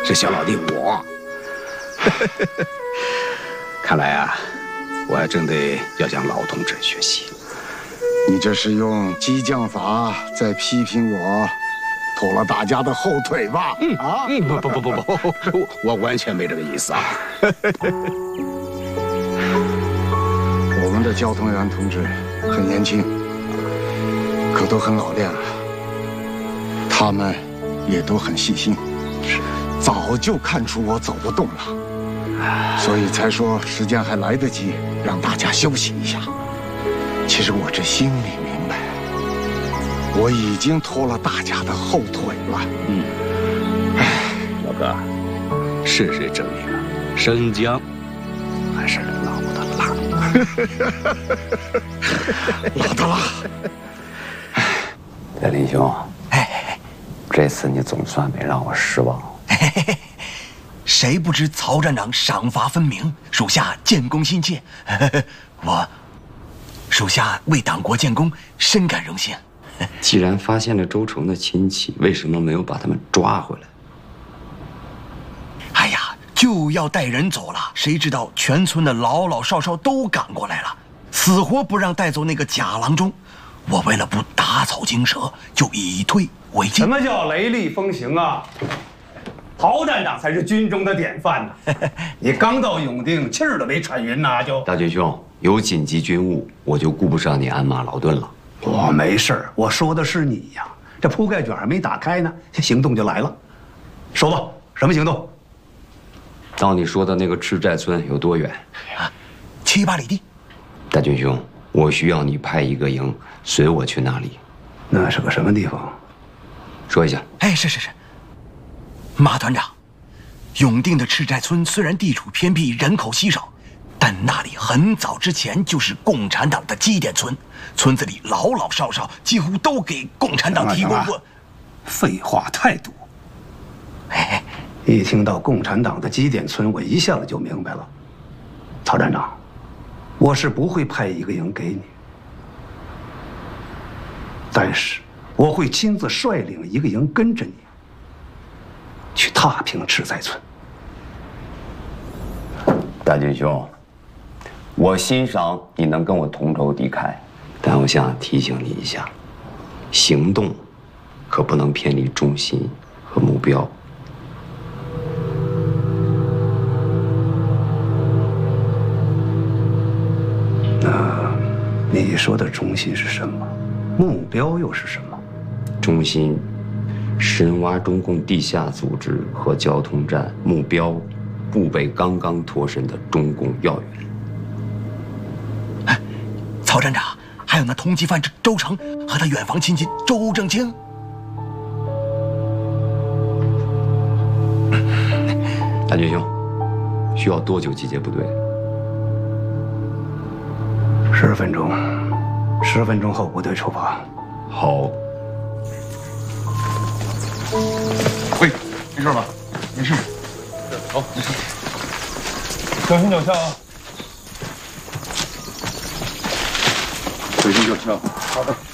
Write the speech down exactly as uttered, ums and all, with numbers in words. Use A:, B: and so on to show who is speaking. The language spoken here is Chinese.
A: 是小老弟我。看来啊，我还真得要向老同志学习。
B: 你这是用激将法在批评我，拖了大家的后腿吧？
A: 嗯
B: 啊，
A: 嗯，不不不不不，我我完全没这个意思啊。
B: 我们的交通员同志很年轻，可都很老练了。他们也都很细心，是早就看出我走不动了，所以才说时间还来得及，让大家休息一下。其实我这心里明白，我已经拖了大家的后腿了。
A: 嗯，哎，老哥，事实证明啊，生姜还是老的辣。
B: 老的辣。
C: 戴林兄，哎，这次你总算没让我失望。
D: 谁不知曹站长赏罚分明，属下建功心切。我。属下为党国建功，深感荣幸。
C: 既然发现了周成的亲戚，为什么没有把他们抓回来？
D: 哎呀，就要带人走了，谁知道全村的老老少少都赶过来了，死活不让带走那个假郎中。我为了不打草惊蛇，就以退为进。
E: 什么叫雷厉风行啊？曹站长才是军中的典范呢！你刚到永定，气儿都没喘匀呐，就
C: 大军兄。有紧急军务，我就顾不上你鞍马劳顿了。
E: 我没事儿，我说的是你呀。这铺盖卷还没打开呢，这行动就来了。说吧，什么行动？
C: 照你说的那个赤寨村有多远？
D: 啊，七八里地。
C: 大军兄，我需要你派一个营随我去那里。
E: 那是个什么地方？
C: 说一下。
D: 哎，是是是。马团长，永定的赤寨村虽然地处偏僻，人口稀少。但那里很早之前就是共产党的基点村，村子里老老少少几乎都给共产党提供过。
E: 废话太多。哎，一听到共产党的基点村，我一下子就明白了。曹站长，我是不会派一个营给你，但是我会亲自率领一个营跟着你去踏平赤寨村。
C: 大军兄。我欣赏你能跟我同舟敌忾，但我想提醒你一下，行动可不能偏离中心和目标。
E: 那你说的中心是什么？目标又是什么？
C: 中心，深挖中共地下组织和交通站；目标，部北刚刚脱身的中共要员。
D: 曹站长，还有那通缉犯周成和他远房亲戚周正清。
C: 大军兄，需要多久集结部队？
E: 十分钟，十分钟后部队出发。
C: 好。
F: 喂，没事吧？没事。好，没事。小心脚下啊！小心脚下。好的。